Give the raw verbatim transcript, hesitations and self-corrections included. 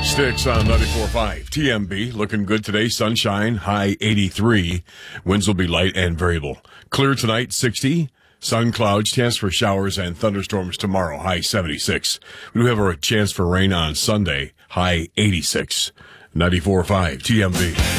Sticks on ninety-four point five. T M B looking good today. Sunshine, high eighty-three. Winds will be light and variable. Clear tonight, sixty. Sun clouds, chance for showers and thunderstorms tomorrow, high seventy-six. We do have a chance for rain on Sunday, high eighty-six. ninety-four point five T M B.